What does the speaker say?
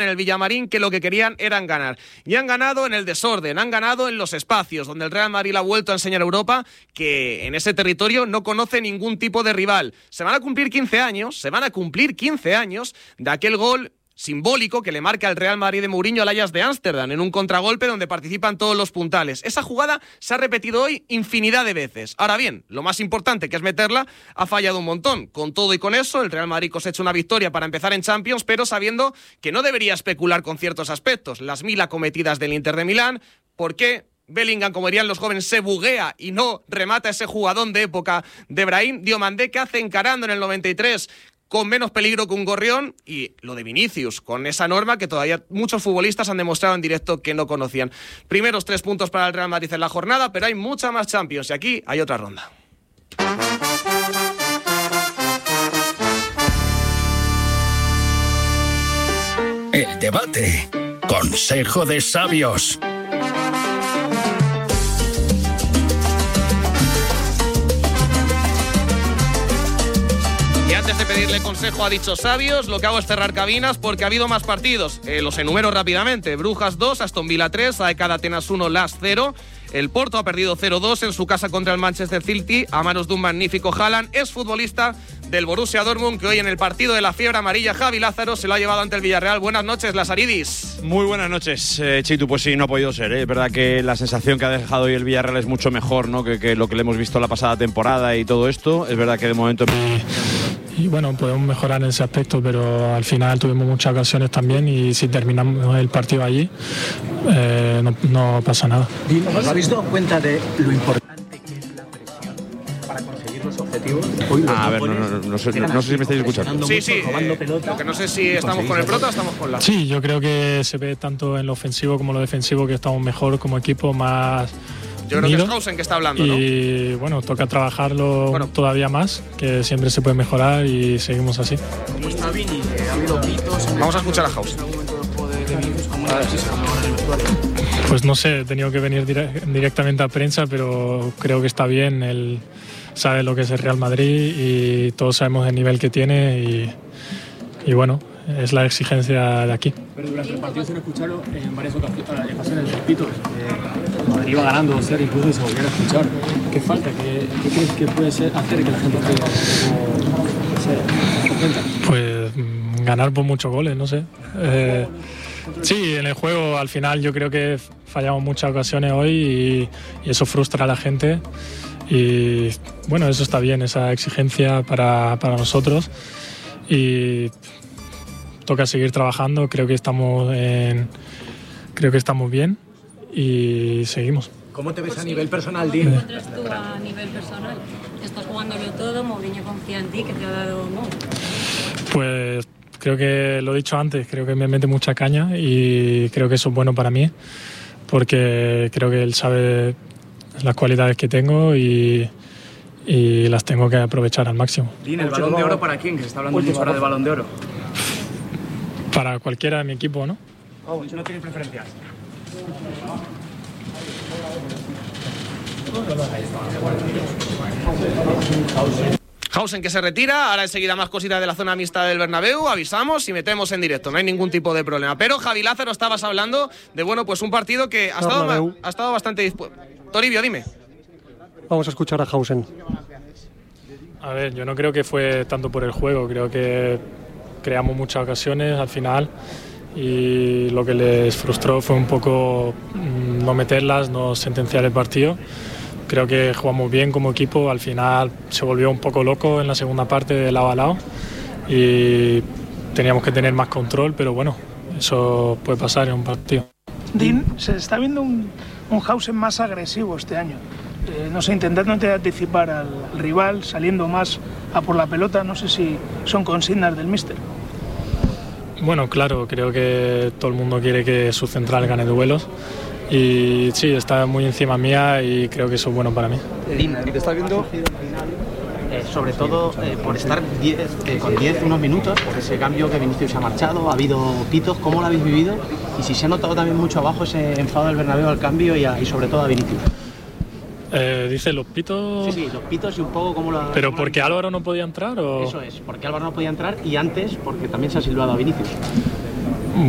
en el Villamarín que lo que querían eran ganar. Y han ganado en el desorden, han ganado en los espacios, donde el Real Madrid ha vuelto a enseñar a Europa que en ese territorio no conoce ningún tipo de rival. Se van a cumplir 15 años de aquel gol simbólico que le marca el Real Madrid de Mourinho al Ajax de Ámsterdam, en un contragolpe donde participan todos los puntales. Esa jugada se ha repetido hoy infinidad de veces. Ahora bien, lo más importante, que es meterla, ha fallado un montón. Con todo y con eso, el Real Madrid cosecha una victoria para empezar en Champions, pero sabiendo que no debería especular con ciertos aspectos. Las 1000 acometidas del Inter de Milán, ¿por qué Bellingham, como dirían los jóvenes, se buguea y no remata ese jugadón de época de Brahim? Diomandé, que hace encarando en el 93 con menos peligro que un gorrión, y lo de Vinicius, con esa norma que todavía muchos futbolistas han demostrado en directo que no conocían. Primeros 3 puntos para el Real Madrid en la jornada, pero hay mucha más Champions y aquí hay otra ronda. El debate. Consejo de sabios. Y antes de pedirle consejo a dichos sabios, lo que hago es cerrar cabinas porque ha habido más partidos. Los enumero rápidamente. Brujas 2, Aston Villa 3, AEK Atenas 1, Lask 0. El Porto ha perdido 0-2 en su casa contra el Manchester City a manos de un magnífico Haaland. Es futbolista del Borussia Dortmund, que hoy en el partido de la fiebre amarilla, Javi Lázaro, se lo ha llevado ante el Villarreal. Buenas noches, Lazaridis. Muy buenas noches, Chitu. Pues sí, no ha podido ser, ¿eh? Es verdad que la sensación que ha dejado hoy el Villarreal es mucho mejor, ¿no?, que lo que le hemos visto la pasada temporada y todo esto. Es verdad que de momento... Y bueno, podemos mejorar en ese aspecto, pero al final tuvimos muchas ocasiones también y si terminamos el partido allí, no pasa nada. ¿Os habéis dado cuenta de lo importante que es la presión para conseguir los objetivos? A ver, no sé si me estáis escuchando. Sí, lo que no sé si estamos con el prota o estamos con la... Sí, yo creo que se ve tanto en lo ofensivo como en lo defensivo que estamos mejor como equipo, más... Yo creo que es Hausen que está hablando, ¿no? Y bueno, toca trabajarlo todavía más, que siempre se puede mejorar y seguimos así. Vamos a escuchar a Hausen. Pues no sé, he tenido que venir directamente a prensa, pero creo que está bien. Él sabe lo que es el Real Madrid y todos sabemos el nivel que tiene y bueno, es la exigencia de aquí. Pero durante el partido se lo escucharon en varias ocasiones los pitos. Madrid iba ganando 2-0 incluso y se volvieron a escuchar. ¿Qué falta? ¿Qué crees que puede hacer que la gente esté contenta? Pues ganar por muchos goles, no sé. Sí, en el juego al final yo creo que fallamos muchas ocasiones hoy y eso frustra a la gente. Y bueno, eso está bien, esa exigencia para nosotros. Y toca seguir trabajando, creo que estamos bien y seguimos. ¿Cómo te ves a nivel personal, Dean? ¿Cómo te encuentras tú a nivel personal? Estás jugándolo todo, Mourinho confía en ti, que te ha dado amor. Pues creo que lo he dicho antes, creo que me mete mucha caña y creo que eso es bueno para mí, porque creo que él sabe las cualidades que tengo y las tengo que aprovechar al máximo. Dean, ¿el Balón de Oro para quién? Que se está hablando mucho ahora del Balón de Oro. Para cualquiera de mi equipo, ¿no? No tienes preferencias. Hausen, que se retira, ahora enseguida más cositas de la zona mixta del Bernabéu, avisamos y metemos en directo, no hay ningún tipo de problema. Pero Javi Lázaro, estabas hablando de pues un partido que ha estado bastante dispuesto. Toribio, dime. Vamos a escuchar a Hausen. A ver, yo no creo que fue tanto por el juego, creo que creamos muchas ocasiones al final y lo que les frustró fue un poco no meterlas, no sentenciar el partido. Creo que jugamos bien como equipo, al final se volvió un poco loco en la segunda parte de lado a lado y teníamos que tener más control, pero bueno, eso puede pasar en un partido. Dean, se está viendo un Hausen más agresivo este año. No sé, intentando anticipar al rival, saliendo más a por la pelota, no sé si son consignas del míster. Bueno, claro, creo que todo el mundo quiere que su central gane duelos y sí, está muy encima mía y creo que eso es bueno para mí. Dean, ¿te estás viendo? Sobre todo por estar con 10 unos minutos, por ese cambio que Vinicius se ha marchado, ha habido pitos, ¿cómo lo habéis vivido? Y si se ha notado también mucho abajo ese enfado del Bernabéu al cambio y sobre todo a Vinicius. Dice los pitos... Sí, los pitos y un poco como lo... ¿Pero porque Álvaro no podía entrar o...? Eso es, porque Álvaro no podía entrar y antes porque también se ha silbado a Vinicius.